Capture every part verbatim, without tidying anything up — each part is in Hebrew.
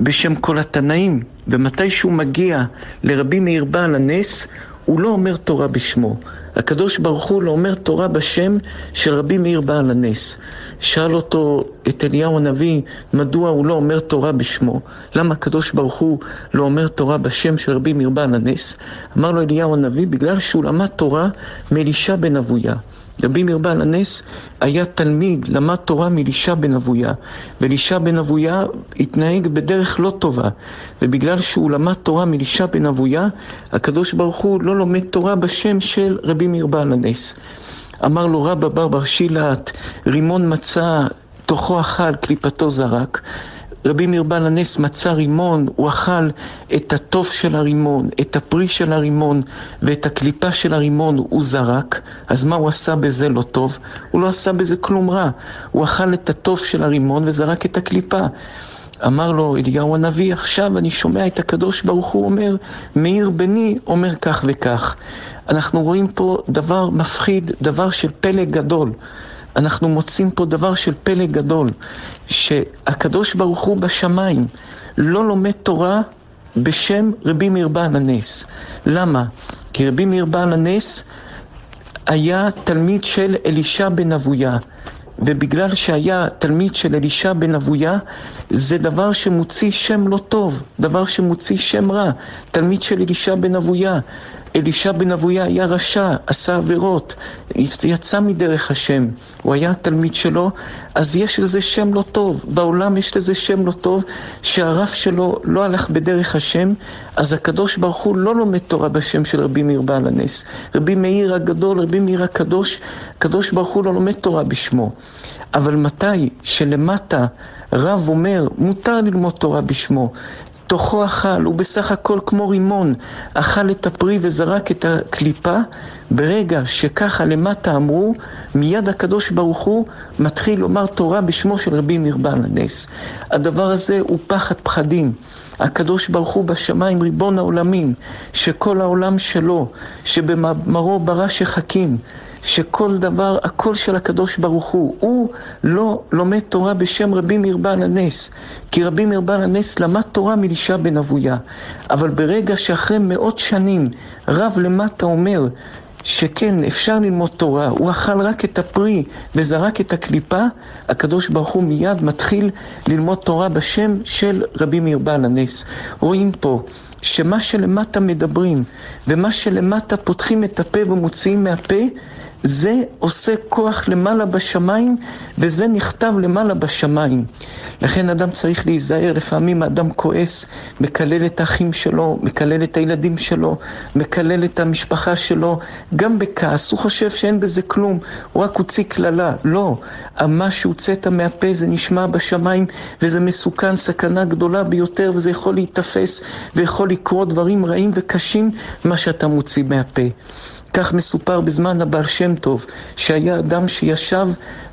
בשם כל התנאים, ומתי שהוא מגיע לרבי מאיר בעל הנס, הוא לא אומר תורה בשמו. הקדוש ברוך הוא לא אומר תורה בשם של רבי מאיר בעל הנס. שאל אותו את אליהו הנביא, מדוע הוא לא אומר תורה בשמו? למה הקדוש ברוך הוא לא אומר תורה בשם של רבי מאיר בעל הנס? אמר לו אליהו הנביא, בגלל שהוא למד תורה מאלישע בן אבויה. רבי מאיר בעל הנס היה תלמיד, למד תורה מאלישע בן אבויה, ואלישע בן אבויה התנהג בדרך לא טובה, ובגלל שהוא למד תורה מאלישע בן אבויה, הקדוש ברוך הוא לא לומד תורה בשם של רבי מאיר בעל הנס. אמר לו רבא בר בר שילת, רימון מצא, תוכו אכל, קליפתו זרק. רבי מאיר בעל הנס מצא רימון, הוא אכל את התוף של הרימון, את הפרי של הרימון ואת הקליפה של הרימון הוא זרק. אז מה הוא עשה בזה לא טוב? הוא לא עשה בזה כלום רע. הוא אכל את התוף של הרימון וזרק את הקליפה. אמר לו אליהו הנביא, עכשיו אני שומע את הקדוש ברוך הוא אומר, מאיר בני אומר כך וכך. אנחנו רואים פה דבר מפחיד, דבר של פלא גדול. אנחנו מוצאים פה דבר של פלא גדול, שהקדוש ברוך הוא בשמיים לא לומד תורה בשם רבי מאיר בעל הנס. למה? כי רבי מאיר בעל הנס היה תלמיד של אלישע בן אבויה, ובגלל שהיה תלמיד של אלישע בן אבויה, זה דבר שמוציא שם לא טוב, דבר שמוציא שם רע. תלמיד של אלישע בן אבויה, אלישע בן אבויה היה רשע, עשה עבירות, יצא מדרך השם, הוא היה תלמיד שלו, אז יש לזה שם לא טוב, בעולם יש לזה שם לא טוב, שהרב שלו לא הלך בדרך השם, אז הקדוש ברוך הוא לא לומד תורה בשם של רבי מאיר בעל הנס. רבי מאיר הגדול, רבי מאיר הקדוש, הקדוש ברוך הוא לא לומד תורה בשמו. אבל מתי שלמטה רב אומר, מותר ללמוד תורה בשמו, תוכו אכל, הוא בסך הכל כמו רימון, אכל את הפרי וזרק את הקליפה, ברגע שככה למטה אמרו, מיד הקדוש ברוך הוא מתחיל לומר תורה בשמו של רבי מאיר בעל הנס. הדבר הזה הוא פחד פחדים. הקדוש ברוך הוא בשמיים ריבון העולמים, שכל העולם שלו, שבמאמרו ברא שחקים, שכל דבר, הכל של הקדוש ברוך הוא, הוא לא לומד תורה בשם רבי מאיר בעל הנס, כי רבי מאיר בעל הנס למד תורה מאלישע בן אבויה. אבל ברגע שאחרי מאות שנים רב למטה אומר שכן אפשר ללמוד תורה, הוא אכל רק את הפרי וזרק את הקליפה, הקדוש ברוך הוא מיד מתחיל ללמוד תורה בשם של רבי מאיר בעל הנס. רואים פה שמה שלמטה מדברים ומה שלמטה פותחים את הפה ומוציאים מהפה, זה עושה כוח למעלה בשמיים, וזה נכתב למעלה בשמיים. לכן אדם צריך להיזהר, לפעמים האדם כועס, מקלל את האחים שלו, מקלל את הילדים שלו, מקלל את המשפחה שלו, גם בכעס, הוא חושב שאין בזה כלום, הוא רק הוציא כללה. לא, מה שהוצאת מהפה זה נשמע בשמיים, וזה מסוכן, סכנה גדולה ביותר, וזה יכול להתאפס, ויכול לקרות דברים רעים וקשים, מה שאתה מוציא מהפה. כך מסופר בזמן הבעל שם טוב, שהיה אדם שישב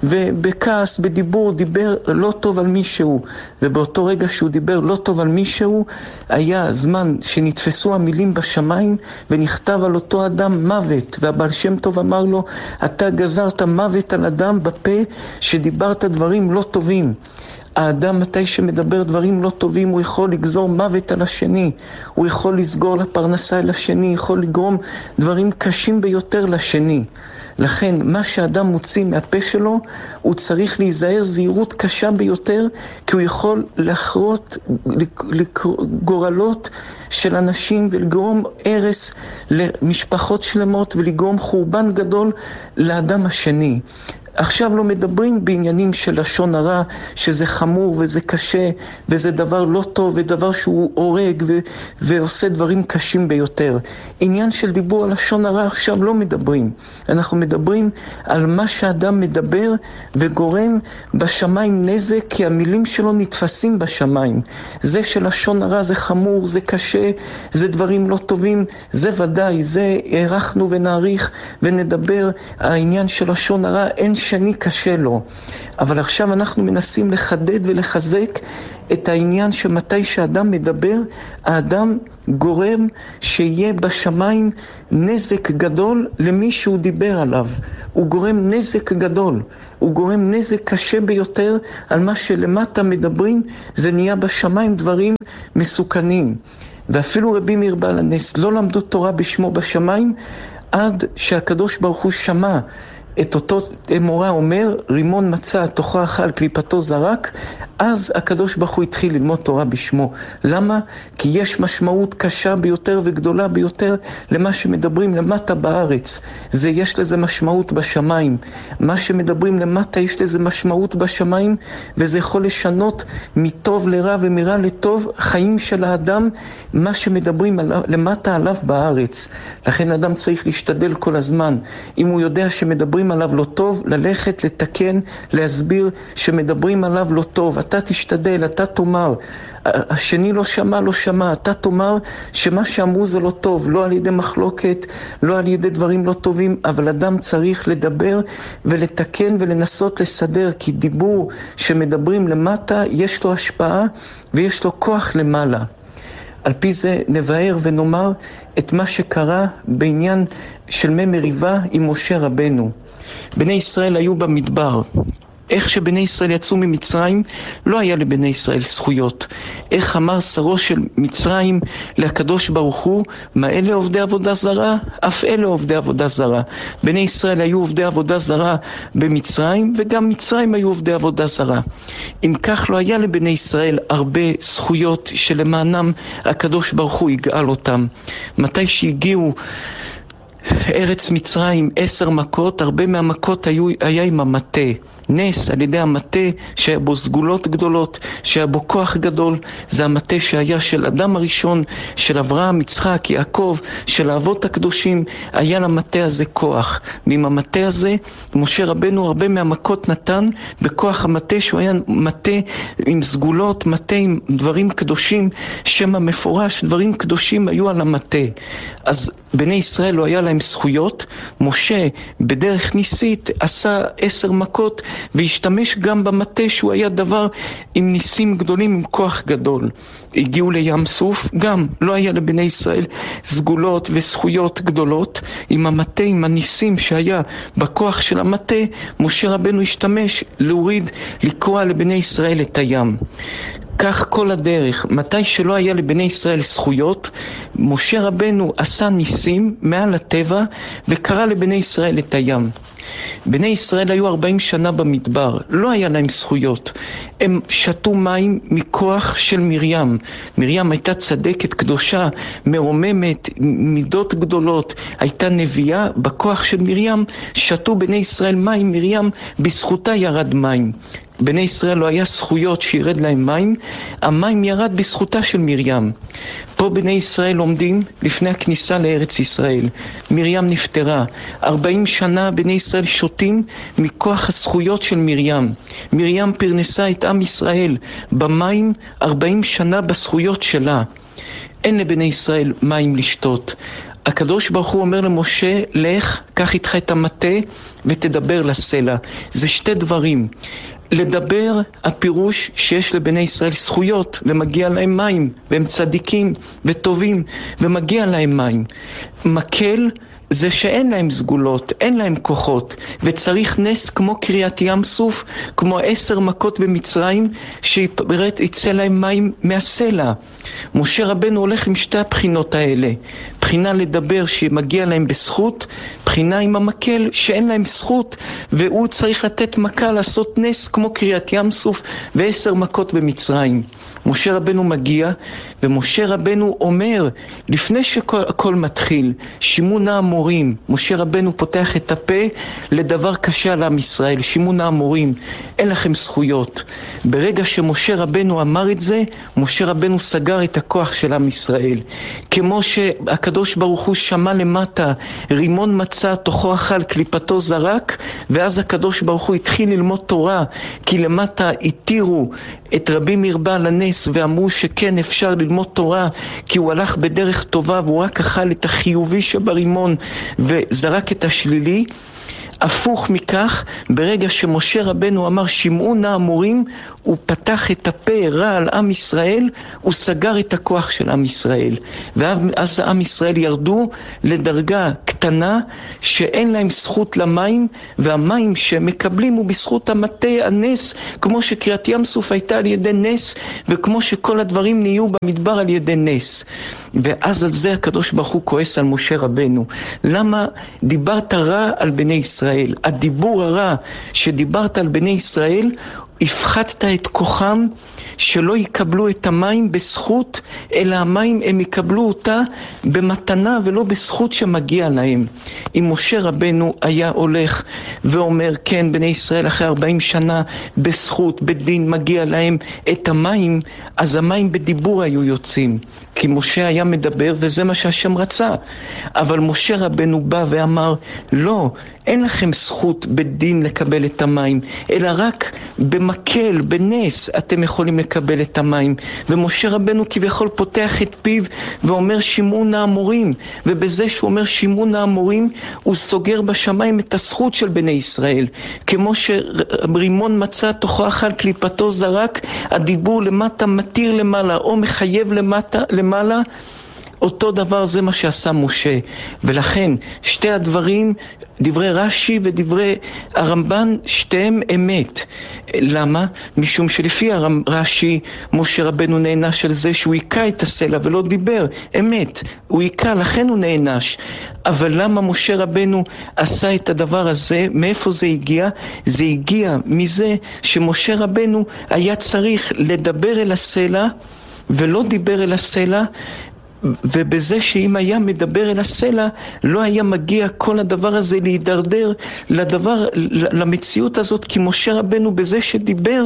ובכעס, בדיבור, דיבר לא טוב על מישהו, ובאותו רגע שהוא דיבר לא טוב על מישהו, היה זמן שנתפסו המילים בשמיים, ונכתב על אותו אדם מוות, והבעל שם טוב אמר לו, אתה גזרת מוות על אדם בפה שדיברת דברים לא טובים. האדם מתי שמדבר דברים לא טובים, הוא יכול לגזור מוות על השני, הוא יכול לסגור לפרנסה על השני, יכול לגרום דברים קשים ביותר לשני. לכן מה שאדם מוציא מהפה שלו, הוא צריך להיזהר זהירות קשה ביותר, כי הוא יכול לחרות גורלות של אנשים ולגרום הרס למשפחות שלמות ולגרום חורבן גדול לאדם השני. עכשיו לא מדברים בעניינים של לשון הרע, שזה חמור וזה קשה, וזה דבר לא טוב, ודבר שהוא הורג ו- ועושה דברים קשים ביותר. עניין של דיבור על לשון הרע עכשיו לא מדברים. אנחנו מדברים על מה שאדם מדבר וגורם בשמיים נזק, כי המילים שלו נתפסים בשמיים. זה של לשון הרע זה חמור, זה קשה, זה דברים לא טובים, זה ודאי, זה הערכנו ונעריך ונדבר. העניין של לשון הרע אין השני קשה לו. אבל עכשיו אנחנו מנסים לחדד ולחזק את העניין שמתי שאדם מדבר, האדם גורם שיהיה בשמיים נזק גדול למי שהוא דיבר עליו. הוא גורם נזק גדול, הוא גורם נזק קשה ביותר על מה שלמטה מדברים, זה נהיה בשמיים דברים מסוכנים. ואפילו רבי מאיר בעל הנס לא למדו תורה בשמו בשמיים, עד שהקדוש ברוך הוא שמע את אותו אמורה אומר, רימון מצא, תוכו אכל, קליפתו זרק, אז הקדוש ברוך הוא התחיל ללמוד תורה בשמו. למה? כי יש משמעות קשה ביותר וגדולה ביותר למה שמדברים למטה בארץ. זה יש לזה משמעות בשמיים. מה שמדברים למטה יש לזה משמעות בשמיים, וזה יכול לשנות מטוב לרע ומרע לטוב חיים של האדם, מה שמדברים עליו, למטה עליו בארץ. לכן אדם צריך להשתדל כל הזמן. אם הוא יודע שמדברים עליו לא טוב, ללכת, לתקן, להסביר שמדברים עליו לא טוב. אתה תשתדל, אתה תאמר, השני לא שמע, לא שמע, אתה תאמר שמה שאמרו זה לא טוב, לא על ידי מחלוקת, לא על ידי דברים לא טובים, אבל אדם צריך לדבר ולתקן ולנסות לסדר, כי דיבור שמדברים למטה יש לו השפעה ויש לו כוח למעלה. על פי זה נבהר ונאמר את מה שקרה בעניין של מי מריבה עם משה רבנו. בני ישראל היו במדבר. איך שבני ישראל יצאו ממצרים, לא היה לבני ישראל זכויות. איך אמר שרו של מצרים לקדוש ברוך הוא, מה אלה עובדי עבודה זרה? אף אלה עובדי עבודה זרה. בני ישראל היו עובדי עבודה זרה במצרים, וגם מצרים היו עובדי עבודה זרה. אם כך לא היה לבני ישראל הרבה זכויות שלמענם הקדוש ברוך הוא יגאל אותם. מתי שהגיעו ארץ מצרים עשר מכות, הרבה מהמכות היו, היה עם המטה. נס על ידי המטה שהיה בו סגולות גדולות, שהיה בו כוח גדול. זה המטה שהיה של אדם הראשון, של אברהם, יצחק, יעקב, של האבות הקדושים. היה למטה הזה כוח. ועם המטה הזה משה רבנו הרבה מהמכות נתן בכוח המטה, שהוא היה מטה עם סגולות, מטה עם דברים קדושים, שם המפורש, דברים קדושים היו על המטה. אז בני ישראל לא היה להם זכויות. משה בדרך ניסית עשה עשר מכות והשתמש גם במטה שהוא היה דבר עם ניסים גדולים, עם כוח גדול. הגיעו לים סוף, גם לא היה לבני ישראל סגולות וזכויות גדולות. עם המטה, עם הניסים שהיה בכוח של המטה, משה רבנו השתמש להוריד, לקרוע לבני ישראל את הים. כך כל הדרך. מתי שלא היה לבני ישראל זכויות, משה רבנו עשה ניסים מעל הטבע וקרא לבני ישראל את הים. בני ישראל היו ארבעים שנה במדבר, לא היה להם זכויות. הם שתו מים מכוח של מרים. מרים הייתה צדקת, קדושה, מרוממת, מידות גדולות, הייתה נביאה. בכוח של מרים שתו בני ישראל מים, מרים בזכותה ירד מים. בני ישראל לא היה זכויות שירד להם מים, המים ירד בזכותה של מרים. פה בני ישראל עומדים לפני הכניסה לארץ ישראל. מרים נפטרה. ארבעים שנה בני ישראל שותים מכוח הזכויות של מרים. מרים פרנסה את עם ישראל במים ארבעים שנה בזכויות שלה. אין לבני ישראל מים לשתות. הקדוש ברוך הוא אומר למשה, לך, קח איתך את המטה ותדבר לסלע. זה שתי דברים. לדבר, הפירוש שיש לבני ישראל זכויות ומגיע להם מים, והם צדיקים וטובים ומגיע להם מים. מקל זה שאין להם סגולות, אין להם כוחות, וצריך נס כמו קריאת ים סוף, כמו עשר מכות במצרים, שיפרט יצא להם מים מהסלע. משה רבנו הולך עם שתי הבחינות האלה. בחינה לדבר שמגיע להם בזכות, בחינה עם המקל שאין להם זכות, והוא צריך לתת מכה לעשות נס כמו קריאת ים סוף ועשר מכות במצרים. משה רבנו מגיע, ומשה רבנו אומר, לפני שהכל מתחיל, שימון האמורים, משה רבנו פותח את הפה לדבר קשה על עם ישראל, שימון האמורים, אין לכם זכויות. ברגע שמשה רבנו אמר את זה, משה רבנו סגר את הכוח של עם ישראל. כמו שהקדוש ברוך הוא שמע למטה, רימון מצא, תוכו אכל, קליפתו זרק, ואז הקדוש ברוך הוא התחיל ללמוד תורה, כי למטה התירו את רבי מאיר בעל הנס ואמרו שכן אפשר ללמוד תורה, כי הוא הלך בדרך טובה והוא רק אכל את החיובי שברימון וזרק את השלילי. הפוך מכך, ברגע שמשה רבנו אמר שמעו נא המורים, הוא פתח את הפה רע על עם ישראל, הוא סגר את הכוח של עם ישראל. ואז עם ישראל ירדו לדרגה קטנה שאין להם זכות למים, והמים שמקבלים הוא בזכות המטה הנס, כמו שקריאת ים סוף הייתה על ידי נס, וכמו שכל הדברים נהיו במדבר על ידי נס. ואז על זה הקדוש ברוך הוא כועס על משה רבנו. למה דיברת רע על בני ישראל? הדיבור הרע שדיברת על בני ישראל, הפחדת את כוחם שלא יקבלו את המים בזכות, אלא המים הם יקבלו אותה במתנה ולא בזכות שמגיע להם. אם משה רבנו היה הולך ואומר כן בני ישראל אחרי ארבעים שנה בזכות, בדין מגיע להם את המים, אז המים בדיבור היו יוצאים. כי משה היה מדבר וזה מה שהשם רצה. אבל משה רבנו בא ואמר לא, אין לכם זכות בדין לקבל את המים, אלא רק במקל, בנס אתם יכולים לקבל את המים. ומשה רבנו כביכול פותח את פיו ואומר שמעו נא המורים, ובזה שהוא אומר שמעו נא המורים הוא סוגר בשמיים את הזכות של בני ישראל. כמו שרימון מצא תוכו אכל קליפתו זרק, הדיבור למטה מתיר למעלה או מחייב למטה למעלה, אותו דבר זה מה שעשה משה. ולכן שתי הדברים, דברי רש"י ודברי הרמב"ן, שתיהם אמת. למה? משום שלפי רש"י משה רבנו נענש על זה שהוא עיקה את הסלע ולא דיבר. אמת, הוא עיקה, לכן הוא נענש. אבל למה משה רבנו עשה את הדבר הזה? מאיפה זה הגיע? זה הגיע מזה שמשה רבנו היה צריך לדבר אל הסלע ולא דיבר אל הסלע, ובזה שאם היה מדבר אל הסלע לא היה מגיע כל הדבר הזה להידרדר לדבר, למציאות הזאת, כי משה רבנו בזה שדיבר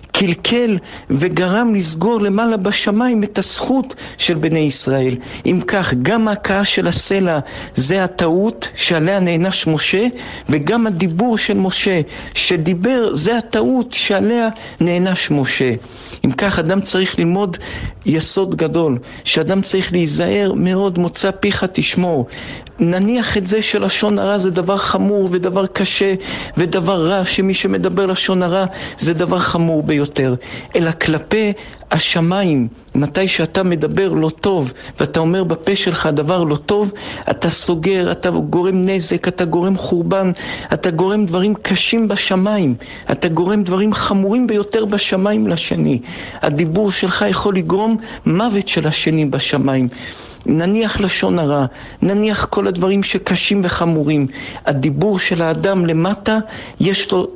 קלקל וגרם לסגור למעלה בשמיים את הזכות של בני ישראל. אם כך, גם ההכאה של הסלע זה הטעות שעליה נענש משה, וגם הדיבור של משה שדיבר זה הטעות שעליה נענש משה. אם כך, אדם צריך ללמוד יסוד גדול, שאדם צריך להיזהר מאוד, מוצא פיך תשמור. נניח את זה שלשון הרע זה דבר חמור ודבר קשה ודבר רע, שמי שמדבר לשון הרע זה דבר חמור ביותר, אלא כלפי השמיים, מתי שאתה מדבר לא טוב ואתה אומר בפה שלך דבר לא טוב, אתה סוגר, אתה גורם נזק, אתה גורם חורבן, אתה גורם דברים קשים בשמיים, אתה גורם דברים חמורים ביותר בשמיים לשני. הדיבור שלך יכול לגרום מוות של השני בשמיים. נניח לשון הרע, נניח כל הדברים שקשים וחמורים, הדיבור של האדם למטה יש לו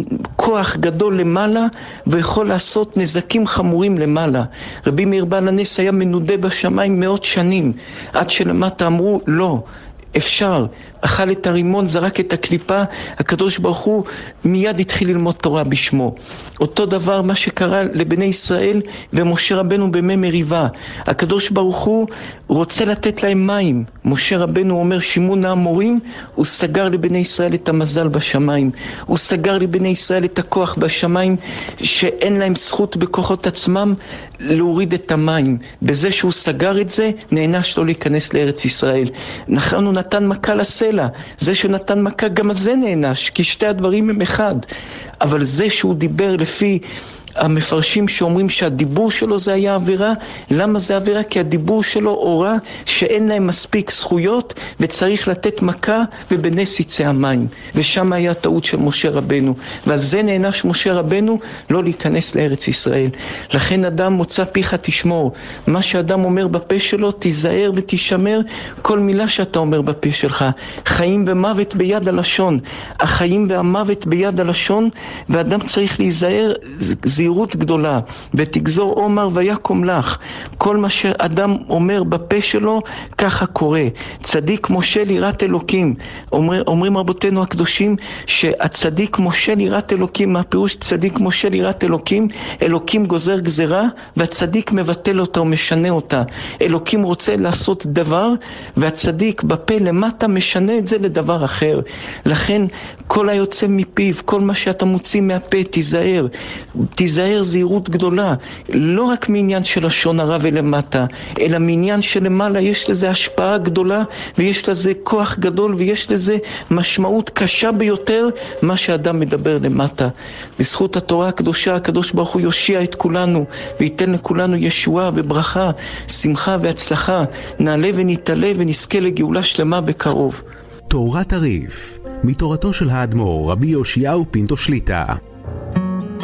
כוח גדול למעלה ויכול לעשות נזקים חמורים למעלה. רבי מאיר בעל הנס היה מנודה בשמיים מאות שנים, עד שלמטה אמרו לא, אפשר, אכל את הרימון, זרק את הקליפה, הקדוש ברוך הוא מיד התחיל ללמוד תורה בשמו. אותו דבר מה שקרה לבני ישראל ומשה רבנו בימי מריבה. הקדוש ברוך הוא רוצה לתת להם מים. משה רבנו אומר שמעו נא המורים, הוא סגר לבני ישראל את המזל בשמיים. הוא סגר לבני ישראל את הכוח בשמיים, שאין להם זכות בכוחות עצמם להוריד את המים. בזה שהוא סגר את זה, נענש לו להיכנס לארץ ישראל. נכון, הוא נתן מכה לסלע. זה שנתן מכה גם הזה נענש, כי שתי הדברים הם אחד. אבל זה שהוא דיבר לפי המפרשים שאומרים שהדיבור שלו זה היה עבירה. למה זה עבירה? כי הדיבור שלו הורה שאין להם מספיק זכויות וצריך לתת מכה ובנס יצא המים. ושם היה טעות של משה רבנו, ועל זה נענש משה רבנו לא להיכנס לארץ ישראל. לכן אדם מוצא פיך תשמור. מה שאדם אומר בפה שלו תיזהר ותשמר כל מילה שאתה אומר בפה שלך. חיים ומוות ביד הלשון, החיים והמוות ביד הלשון, ואדם צריך להיזהר זהירות גדולה. ותגזור עומר ויקום לך. כל מה שאדם אומר בפה שלו ככה קורה. צדיק משה ליראת אלוקים. אומר, אומרים רבותינו הקדושים שהצדיק משה ליראת אלוקים, מה פירוש צדיק משה ליראת אלוקים? אלוקים גוזר גזרה והצדיק מבטל אותה ומשנה אותה. אלוקים רוצה לעשות דבר והצדיק בפה למטה משנה את זה לדבר אחר. לכן כל היוצא מפיו, כל מה שאתה מוציא מהפה תיזהר. תיזהר להיזהר זהירות גדולה, לא רק מעניין של לשון הרע ולמטה, אלא מעניין שלמעלה יש לזה השפעה גדולה, ויש לזה כוח גדול, ויש לזה משמעות קשה ביותר, מה שאדם מדבר למטה. בזכות התורה הקדושה, הקדוש ברוך הוא יושיע את כולנו, וייתן לכולנו ישועה וברכה, שמחה והצלחה, נעלה ונתעלה ונזכה לגאולה שלמה בקרוב. תורת הריף, מתורתו של האדמו"ר רבי יאשיהו פינטו שליטא.